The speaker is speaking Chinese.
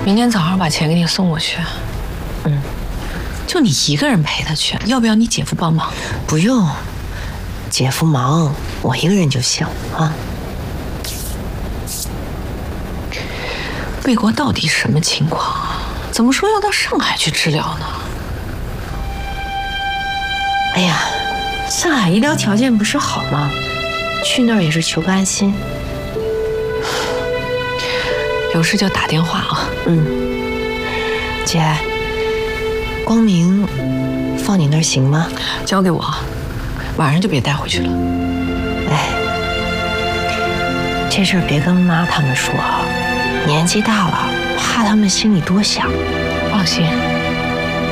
明天早上把钱给你送过去。就你一个人陪他去，要不要你姐夫帮忙？ 不用，姐夫忙，我一个人就行啊。 魏国到底什么情况啊？怎么说要到上海去治疗呢？ 哎呀，上海医疗条件不是好吗？去那儿也是求个安心。 有事就打电话啊。 姐，光明放你那儿行吗？ 交给我，晚上就别带回去了。 哎，这事儿别跟妈他们说啊，年纪大了，怕他们心里多想。 放心。